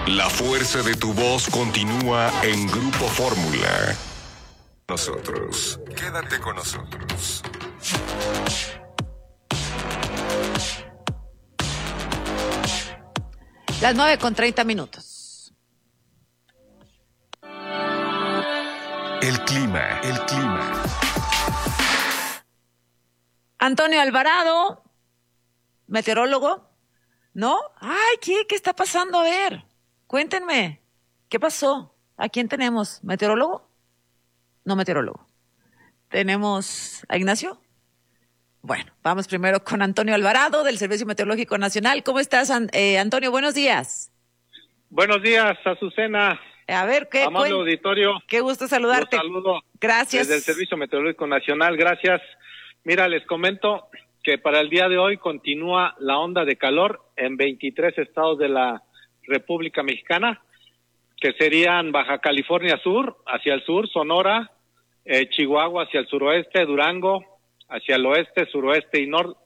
La fuerza de tu voz continúa en Grupo Fórmula. Nosotros. Quédate con nosotros. Las 9:30. El clima. Antonio Alvarado, meteorólogo, ¿no? Ay, ¿qué está pasando? A ver, cuéntenme, ¿qué pasó? ¿A quién tenemos? ¿Meteorólogo? No meteorólogo. ¿Tenemos a Ignacio? Bueno, vamos primero con Antonio Alvarado del Servicio Meteorológico Nacional. ¿Cómo estás, Antonio? Buenos días. Buenos días, Azucena. A ver, amable auditorio. Qué gusto saludarte. Los saludo. Gracias. Desde el Servicio Meteorológico Nacional, gracias. Mira, les comento que para el día de hoy continúa la onda de calor en 23 estados de la República Mexicana, que serían Baja California Sur, hacia el sur, Sonora, Chihuahua hacia el suroeste, Durango hacia el oeste, suroeste y noreste,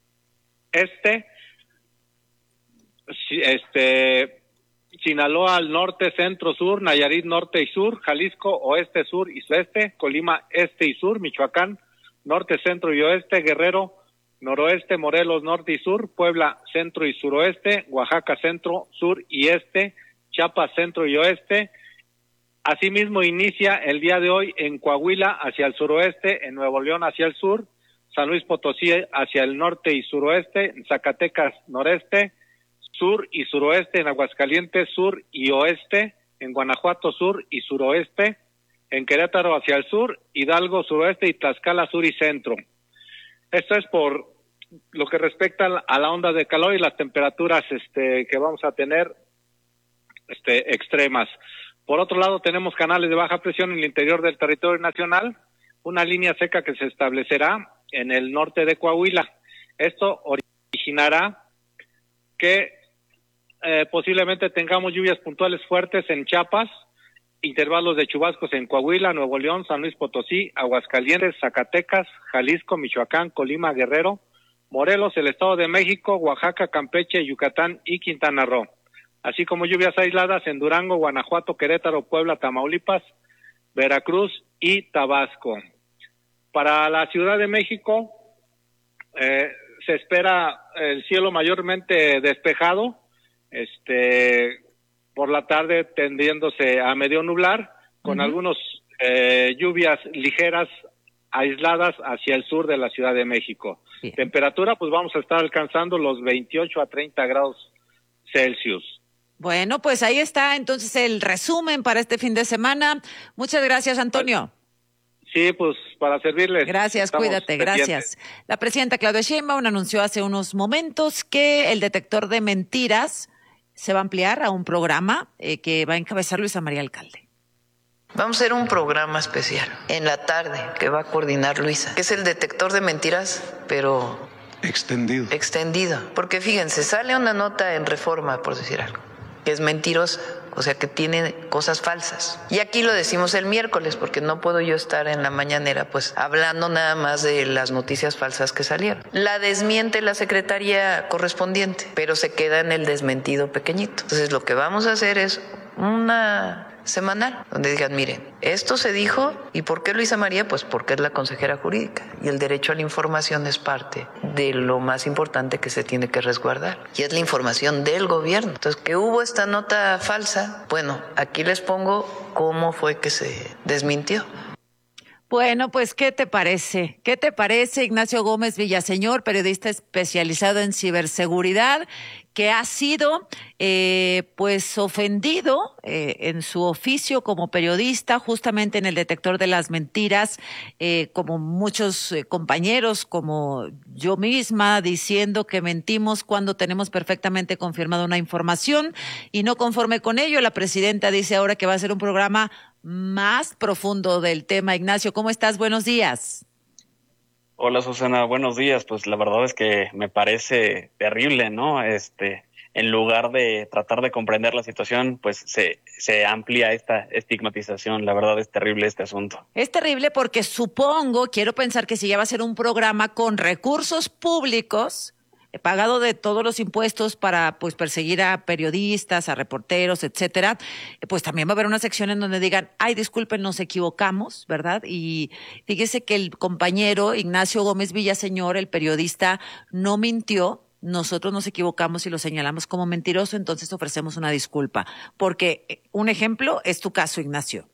Sinaloa al norte, centro, sur, Nayarit norte y sur, Jalisco oeste, sur y sudeste, Colima este y sur, Michoacán norte, centro y oeste, Guerrero noroeste, Morelos norte y sur, Puebla centro y suroeste, Oaxaca centro, sur y este, Chiapas centro y oeste. Asimismo inicia el día de hoy en Coahuila hacia el suroeste, en Nuevo León hacia el sur, San Luis Potosí hacia el norte y suroeste, en Zacatecas noreste, sur y suroeste, en Aguascalientes sur y oeste, en Guanajuato sur y suroeste, en Querétaro hacia el sur, Hidalgo suroeste y Tlaxcala sur y centro. Esto es por lo que respecta a la onda de calor y las temperaturas que vamos a tener extremas. Por otro lado, tenemos canales de baja presión en el interior del territorio nacional, una línea seca que se establecerá en el norte de Coahuila. Esto originará que posiblemente tengamos lluvias puntuales fuertes en Chiapas, intervalos de chubascos en Coahuila, Nuevo León, San Luis Potosí, Aguascalientes, Zacatecas, Jalisco, Michoacán, Colima, Guerrero, Morelos, el Estado de México, Oaxaca, Campeche, Yucatán y Quintana Roo, así como lluvias aisladas en Durango, Guanajuato, Querétaro, Puebla, Tamaulipas, Veracruz y Tabasco. Para la Ciudad de México se espera el cielo mayormente despejado, por la tarde tendiéndose a medio nublar, con algunos lluvias ligeras aisladas hacia el sur de la Ciudad de México. Bien. Temperatura, pues vamos a estar alcanzando los 28 a 30 grados Celsius. Bueno, pues ahí está entonces el resumen para este fin de semana. Muchas gracias, Antonio. Sí, pues para servirles. Gracias, cuídate, gracias. La presidenta Claudia Sheinbaum anunció hace unos momentos que el detector de mentiras se va a ampliar a un programa que va a encabezar Luisa María Alcalde. Vamos a hacer un programa especial en la tarde que va a coordinar Luisa, que es el detector de mentiras, pero extendido. Porque fíjense, sale una nota en Reforma, por decir algo, que es mentirosa, o sea que tiene cosas falsas. Y aquí lo decimos el miércoles, porque no puedo yo estar en la mañanera pues hablando nada más de las noticias falsas que salieron. La desmiente la secretaría correspondiente, pero se queda en el desmentido pequeñito. Entonces lo que vamos a hacer es una semanal, donde digan, miren, esto se dijo, ¿y por qué Luisa María? Pues porque es la consejera jurídica, y el derecho a la información es parte de lo más importante que se tiene que resguardar, y es la información del gobierno. Entonces, que hubo esta nota falsa, bueno, aquí les pongo cómo fue que se desmintió. Bueno, pues, ¿qué te parece? ¿Qué te parece, Ignacio Gómez Villaseñor, periodista especializado en ciberseguridad, que ha sido, pues, ofendido en su oficio como periodista, justamente en el detector de las mentiras, como muchos compañeros, como yo misma, diciendo que mentimos cuando tenemos perfectamente confirmada una información, y no conforme con ello, la presidenta dice ahora que va a ser un programa más profundo del tema. Ignacio, ¿cómo estás? Buenos días. Hola, Susana, buenos días. Pues la verdad es que me parece terrible, ¿no? En lugar de tratar de comprender la situación, pues se amplía esta estigmatización. La verdad es terrible este asunto. Es terrible porque quiero pensar que si ya va a ser un programa con recursos públicos, pagado de todos los impuestos para pues perseguir a periodistas, a reporteros, etcétera, pues también va a haber una sección en donde digan, ay, disculpen, nos equivocamos, ¿verdad? Y fíjese que el compañero Ignacio Gómez Villaseñor, el periodista, no mintió. Nosotros nos equivocamos y lo señalamos como mentiroso, entonces ofrecemos una disculpa. Porque un ejemplo es tu caso, Ignacio.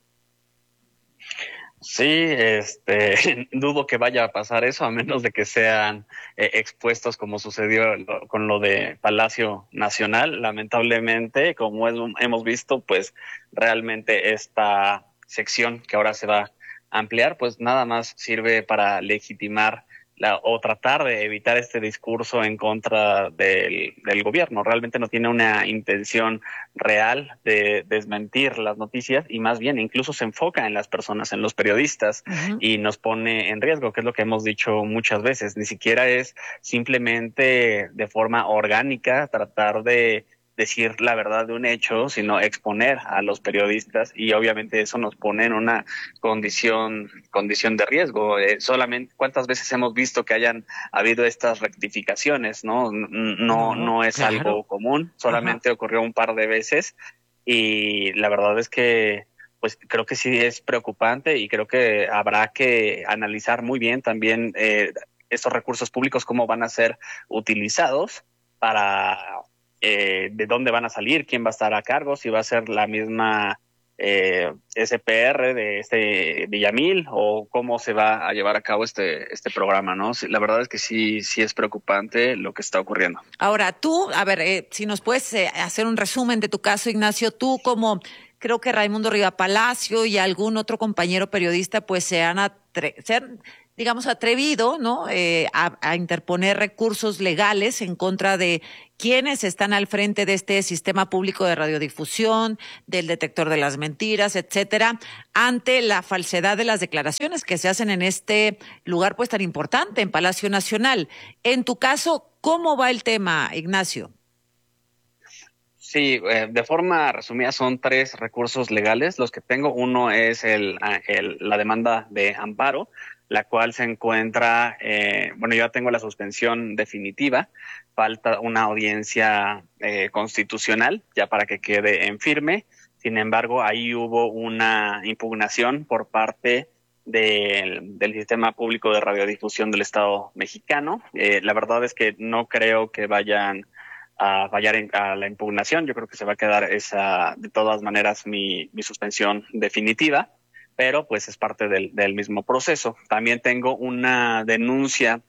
Sí, dudo que vaya a pasar eso, a menos de que sean expuestos como sucedió con lo de Palacio Nacional. Lamentablemente, como hemos visto, pues realmente esta sección que ahora se va a ampliar, pues nada más sirve para legitimar o tratar de evitar este discurso en contra del gobierno. Realmente no tiene una intención real de desmentir las noticias y más bien incluso se enfoca en las personas, en los periodistas, y nos pone en riesgo, que es lo que hemos dicho muchas veces. Ni siquiera es simplemente de forma orgánica tratar de decir la verdad de un hecho, sino exponer a los periodistas, y obviamente eso nos pone en una condición de riesgo. Solamente ¿cuántas veces hemos visto que hayan habido estas rectificaciones? No es claro. Algo común, solamente ocurrió un par de veces, y la verdad es que pues creo que sí es preocupante, y creo que habrá que analizar muy bien también estos recursos públicos, cómo van a ser utilizados para de dónde van a salir, quién va a estar a cargo, si va a ser la misma SPR de Villamil, o cómo se va a llevar a cabo este programa, ¿no? La verdad es que sí es preocupante lo que está ocurriendo. Ahora, tú, a ver, si nos puedes hacer un resumen de tu caso, Ignacio, tú como creo que Raimundo Riva Palacio y algún otro compañero periodista, pues se han digamos, atrevido, ¿no? A interponer recursos legales en contra de quienes están al frente de este sistema público de radiodifusión, del detector de las mentiras, etcétera, ante la falsedad de las declaraciones que se hacen en este lugar pues tan importante, en Palacio Nacional. En tu caso, ¿cómo va el tema, Ignacio? Sí, de forma resumida son 3 recursos legales los que tengo. Uno es la demanda de amparo, la cual se encuentra, yo ya tengo la suspensión definitiva, falta una audiencia constitucional ya para que quede en firme. Sin embargo, ahí hubo una impugnación por parte del Sistema Público de Radiodifusión del Estado mexicano. La verdad es que no creo que vayan a fallar a la impugnación. Yo creo que se va a quedar de todas maneras mi suspensión definitiva, pero pues es parte del mismo proceso. También tengo una denuncia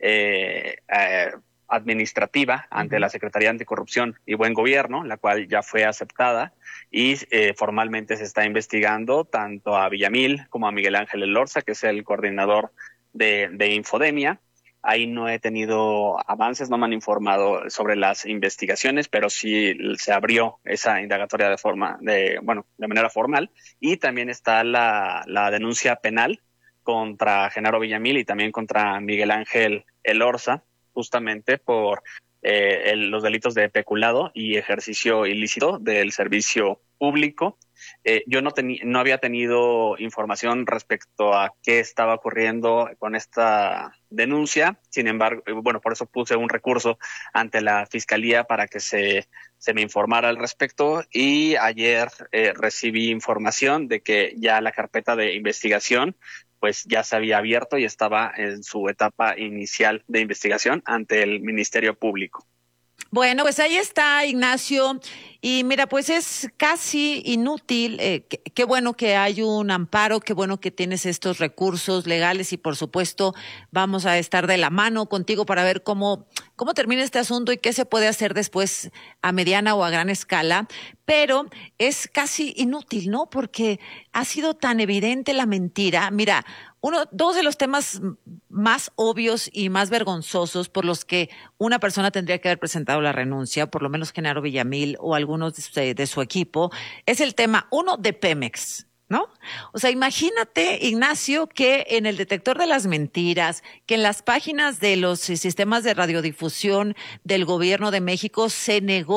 administrativa ante la Secretaría Anticorrupción y Buen Gobierno, la cual ya fue aceptada, y formalmente se está investigando tanto a Villamil como a Miguel Ángel Elorza, que es el coordinador de Infodemia. Ahí no he tenido avances, no me han informado sobre las investigaciones, pero sí se abrió esa indagatoria de manera formal. Y también está la denuncia penal contra Genaro Villamil y también contra Miguel Ángel Elorza, justamente por los delitos de peculado y ejercicio ilícito del servicio público. Yo no había tenido información respecto a qué estaba ocurriendo con esta denuncia. Sin embargo, por eso puse un recurso ante la Fiscalía para que se me informara al respecto, y ayer recibí información de que ya la carpeta de investigación pues ya se había abierto y estaba en su etapa inicial de investigación ante el Ministerio Público. Bueno, pues ahí está, Ignacio. Y mira, pues es casi inútil. Qué bueno que hay un amparo, qué bueno que tienes estos recursos legales, y por supuesto vamos a estar de la mano contigo para ver cómo termina este asunto y qué se puede hacer después a mediana o a gran escala. Pero es casi inútil, ¿no? Porque ha sido tan evidente la mentira. Mira, dos de los temas más obvios y más vergonzosos por los que una persona tendría que haber presentado la renuncia, por lo menos Genaro Villamil o algunos de su equipo, es el tema, uno, de Pemex, ¿no? O sea, imagínate, Ignacio, que en el detector de las mentiras, que en las páginas de los sistemas de radiodifusión del gobierno de México se negó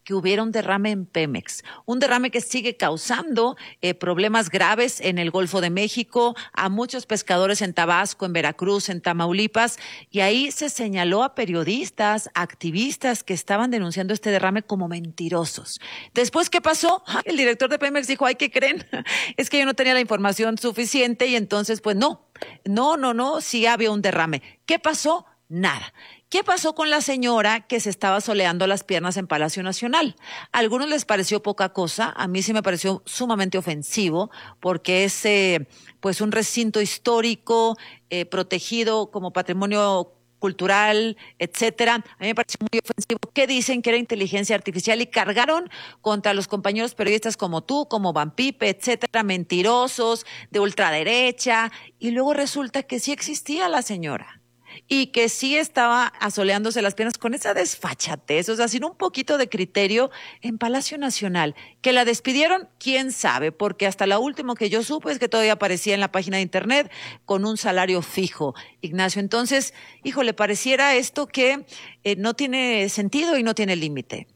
que hubiera un derrame en Pemex, un derrame que sigue causando problemas graves en el Golfo de México, a muchos pescadores en Tabasco, en Veracruz, en Tamaulipas, y ahí se señaló a periodistas, activistas que estaban denunciando este derrame como mentirosos. Después, ¿qué pasó? El director de Pemex dijo, ay, ¿qué creen? Es que yo no tenía la información suficiente y entonces, pues no, sí había un derrame. ¿Qué pasó? Nada. ¿Qué pasó con la señora que se estaba soleando las piernas en Palacio Nacional? A algunos les pareció poca cosa, a mí sí me pareció sumamente ofensivo, porque es pues un recinto histórico protegido como patrimonio cultural, etcétera. A mí me pareció muy ofensivo. ¿Qué dicen? Que era inteligencia artificial y cargaron contra los compañeros periodistas como tú, como Van Pipe, etcétera, mentirosos, de ultraderecha, y luego resulta que sí existía la señora y que sí estaba asoleándose las piernas con esa desfachatez, o sea, sin un poquito de criterio en Palacio Nacional. Que la despidieron, quién sabe, porque hasta lo último que yo supe es que todavía aparecía en la página de internet con un salario fijo, Ignacio. Entonces, híjole, pareciera esto que no tiene sentido y no tiene límite.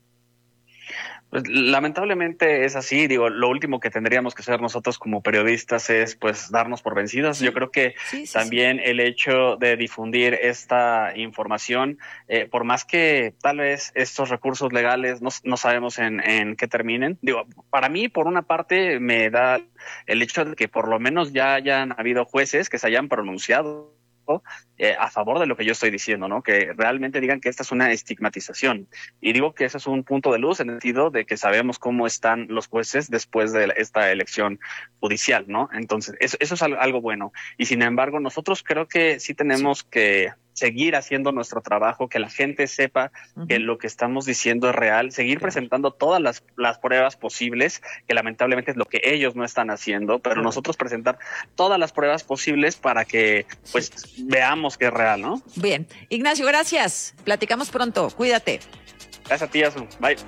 Pues lamentablemente es así. Digo, lo último que tendríamos que hacer nosotros como periodistas es pues darnos por vencidos. Yo creo que también el hecho de difundir esta información, por más que tal vez estos recursos legales no sabemos en qué terminen. Digo, para mí, por una parte, me da el hecho de que por lo menos ya hayan habido jueces que se hayan pronunciado a favor de lo que yo estoy diciendo, ¿no? Que realmente digan que esta es una estigmatización. Y digo que ese es un punto de luz en el sentido de que sabemos cómo están los jueces después de esta elección judicial, ¿no? Entonces, eso es algo bueno. Y sin embargo, nosotros creo que sí tenemos que seguir haciendo nuestro trabajo, que la gente sepa que lo que estamos diciendo es real, seguir presentando todas las pruebas posibles, que lamentablemente es lo que ellos no están haciendo, pero nosotros presentar todas las pruebas posibles para que pues veamos que es real, ¿no? Bien. Ignacio, gracias. Platicamos pronto. Cuídate. Gracias a ti, Azu. Bye.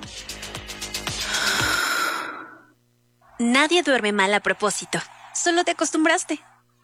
Nadie duerme mal a propósito. Solo te acostumbraste.